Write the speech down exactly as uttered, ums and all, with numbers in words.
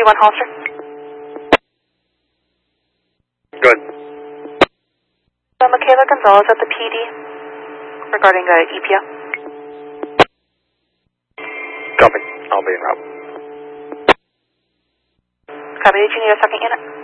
one Holster. Good. Uh, Michaela Gonzalez at the P D regarding uh, E P O. Copy. I'll be en route. Copy. Did you need a second unit?